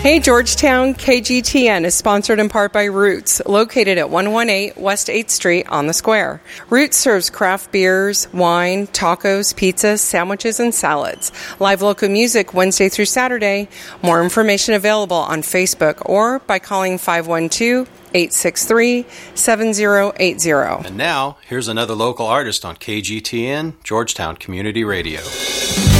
Hey Georgetown, KGTN is sponsored in part by Roots, located at 118 West 8th Street on the Square. Roots serves craft beers, wine, tacos, pizzas, sandwiches, and salads. Live local music Wednesday through Saturday. More information available on Facebook or by calling 512-863-7080. And now, here's another local artist on KGTN, Georgetown Community Radio.